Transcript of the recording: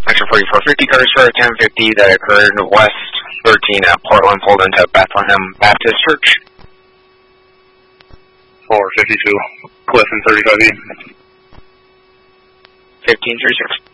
Extra 4450 cars for 1050 that occurred West 13 at Portland, pulled into Bethlehem Baptist Church. 452, Clifton 35E. 1536.